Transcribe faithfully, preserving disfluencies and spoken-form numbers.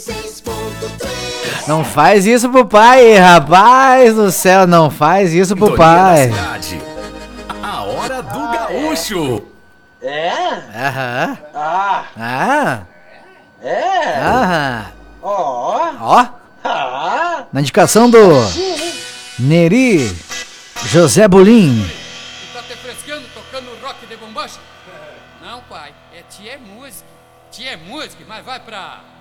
seis ponto três. Não faz isso pro pai, rapaz do céu, não faz isso pro pai. A hora do gaúcho. É? Aham. Ah, Ah. é? Aham. Ó. Ó. Ah. Na indicação do Neri José Bolim. Tá te frescando tocando rock de bombacha? Não, pai, é tia é música. Tia é música, mas vai pra